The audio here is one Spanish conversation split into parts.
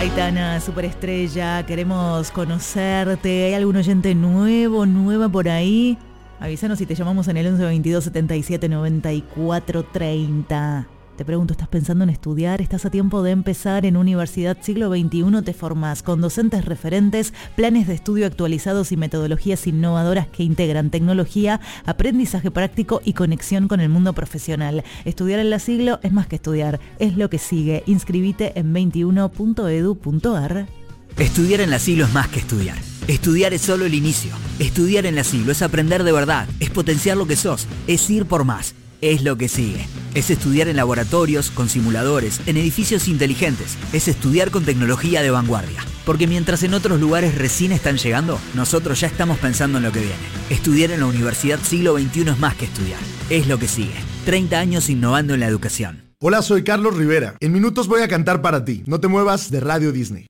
Aitana, superestrella, queremos conocerte. ¿Hay algún oyente nueva por ahí? Avísanos si te llamamos en el 11 22 77 94 30. Te pregunto, ¿estás pensando en estudiar? ¿Estás a tiempo de empezar? En Universidad Siglo XXI te formás con docentes referentes, planes de estudio actualizados y metodologías innovadoras que integran tecnología, aprendizaje práctico y conexión con el mundo profesional. Estudiar en la Siglo es más que estudiar, es lo que sigue. Inscribite en 21.edu.ar. Estudiar en la Siglo es más que estudiar. Estudiar es solo el inicio. Estudiar en la Siglo es aprender de verdad, es potenciar lo que sos, es ir por más. Es lo que sigue. Es estudiar en laboratorios, con simuladores, en edificios inteligentes. Es estudiar con tecnología de vanguardia. Porque mientras en otros lugares recién están llegando, nosotros ya estamos pensando en lo que viene. Estudiar en la Universidad Siglo XXI es más que estudiar. Es lo que sigue. 30 años innovando en la educación. Hola, soy Carlos Rivera. En minutos voy a cantar para ti. No te muevas de Radio Disney.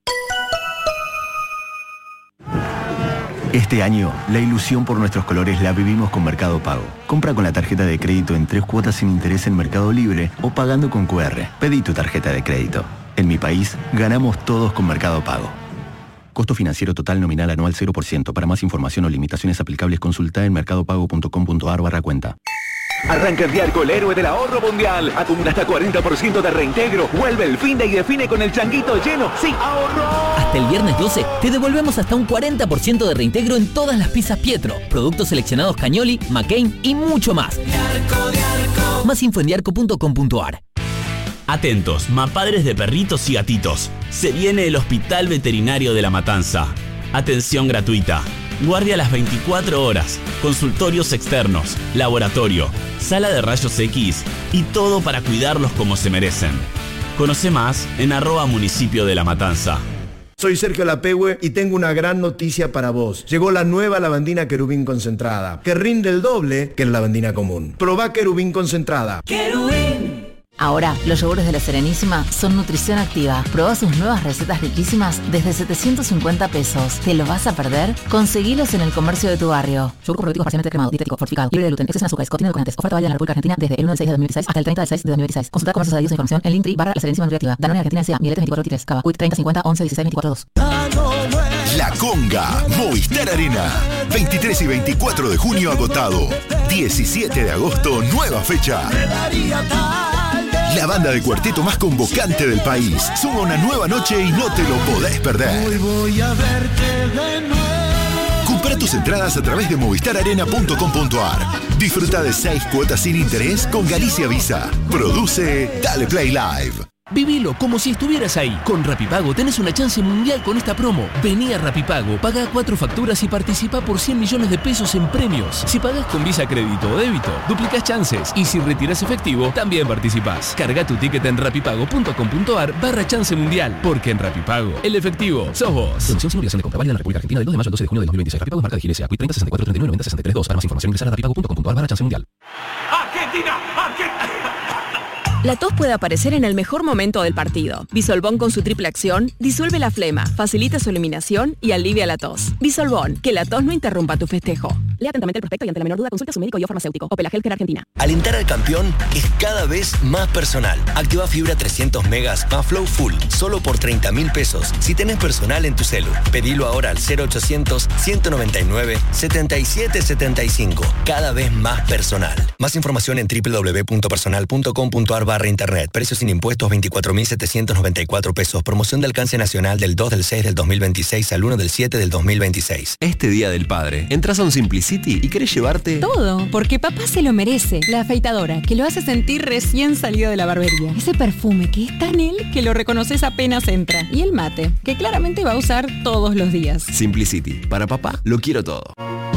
Este año, la ilusión por nuestros colores la vivimos con Mercado Pago. Compra con la tarjeta de crédito en 3 cuotas sin interés en Mercado Libre o pagando con QR. Pedí tu tarjeta de crédito. En mi país, ganamos todos con Mercado Pago. Costo financiero total nominal anual 0%. Para más información o limitaciones aplicables, consulta en mercadopago.com.ar/cuenta. Arranca el día con el héroe del ahorro mundial. Acumula hasta 40% de reintegro. Vuelve el fin de y define con el changuito lleno. ¡Sí, ahorro! Hasta el viernes 12 te devolvemos hasta un 40% de reintegro en todas las pizzas Pietro, productos seleccionados Cagnoli, McCain y mucho más. Más info en diarco.com.ar. Atentos, mapadres de perritos y gatitos. Se viene el Hospital Veterinario de La Matanza. Atención gratuita. Guardia a las 24 horas, consultorios externos, laboratorio, sala de rayos X y todo para cuidarlos como se merecen. Conoce más en @municipio de La Matanza. Soy Sergio Lapehue y tengo una gran noticia para vos. Llegó la nueva lavandina Querubín concentrada, que rinde el doble que la lavandina común. Probá Querubín concentrada. ¡Querubín! Ahora, los yogures de La Serenísima son nutrición activa. Probá sus nuevas recetas riquísimas desde 750 pesos. ¿Te lo vas a perder? Conseguilos en el comercio de tu barrio. Yogur probiótico parcialmente cremado, dietético, fortificado, libre de gluten, exceso en azúcares, contiene edulcorantes. Oferta válida en la República Argentina desde el 1 del 6 de 2016 hasta el 30 del 6 de 2016. Consulta comercios adheridos a información en Linktree/La Serenísima Nutriactiva. Danone Argentina S.A. Miletes 24 Cava. Quick 30 50 11 16 24 2. La Conga, Movistar Arena. 23 y 24 de junio agotado. 17 de agosto, nueva fecha. La banda de cuarteto más convocante del país suma una nueva noche y no te lo podés perder. Hoy voy a verte de nuevo. Compra tus entradas a través de movistararena.com.ar. Disfruta de 6 cuotas sin interés con Galicia Visa. Produce Dale Play Live. Vivilo como si estuvieras ahí. Con Rapipago tenés una chance mundial con esta promo. Vení a Rapipago, pagá 4 facturas y participá por 100 millones de pesos en premios. Si pagás con Visa Crédito o Débito, duplicás chances. Y si retirás efectivo, también participás. Carga tu ticket en rapipago.com.ar/chance mundial. Porque en Rapipago, el efectivo sos vos. Promoción sin obligación de compra válida en la República Argentina del 2 de mayo al 12 de junio del 2026. Rapipago es marca de Ginesia. Quick 30 64 39 90 63 2. Para más información ingresar a rapipago.com.ar/chance mundial. ¡Argentina! ¡Argentina! La tos puede aparecer en el mejor momento del partido. Bisolbón con su triple acción disuelve la flema, facilita su eliminación y alivia la tos. Bisolbón, que la tos no interrumpa tu festejo. Lea atentamente el prospecto y ante la menor duda consulta a su médico y o farmacéutico. Opel Healthcare Argentina. Alentar al campeón es cada vez más personal. Activa fibra 300 megas más Flow Full, solo por 30.000 pesos. Si tenés personal en tu celu, pedilo ahora al 0800 199 7775. Cada vez más personal. Más información en www.personal.com.ar/internet. Precios sin impuestos 24.794 pesos. Promoción de alcance nacional del 2 del 6 del 2026 al 1 del 7 del 2026. Este Día del Padre, entras a un Simplicity y querés llevarte todo, porque papá se lo merece. La afeitadora, que lo hace sentir recién salido de la barbería. Ese perfume que es tan él que lo reconoces apenas entra. Y el mate, que claramente va a usar todos los días. Simplicity, para papá lo quiero todo.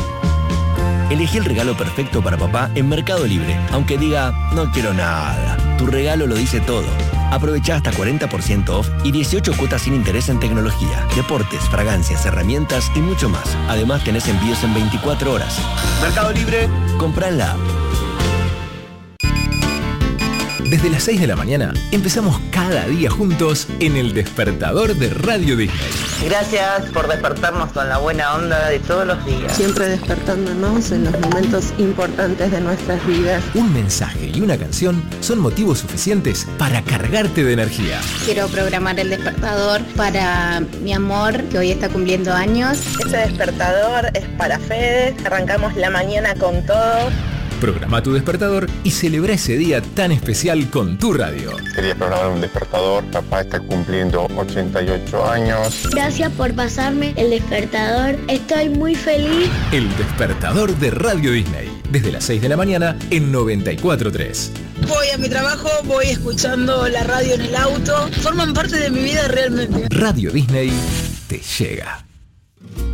Elegí el regalo perfecto para papá en Mercado Libre. Aunque diga, no quiero nada. Tu regalo lo dice todo. Aprovecha hasta 40% off y 18 cuotas sin interés en tecnología, deportes, fragancias, herramientas y mucho más. Además tenés envíos en 24 horas. Mercado Libre, comprá en la app. Desde las 6 de la mañana empezamos cada día juntos en El Despertador de Radio Disney. Gracias por despertarnos con la buena onda de todos los días. Siempre despertándonos en los momentos importantes de nuestras vidas. Un mensaje y una canción son motivos suficientes para cargarte de energía. Quiero programar el despertador para mi amor, que hoy está cumpliendo años. Este despertador es para Fede. Arrancamos la mañana con todo. Programa tu despertador y celebra ese día tan especial con tu radio. Quería programar un despertador, papá está cumpliendo 88 años. Gracias por pasarme el despertador, estoy muy feliz. El Despertador de Radio Disney, desde las 6 de la mañana en 94.3. Voy a mi trabajo, voy escuchando la radio en el auto, forman parte de mi vida realmente. Radio Disney te llega.